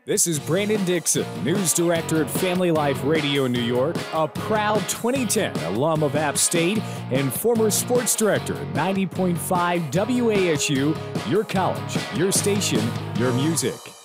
This is Brandon Dixon, news director at Family Life Radio New York, a proud 2010 alum of App State and former sports director at 90.5 WASU, your college, your station, your music.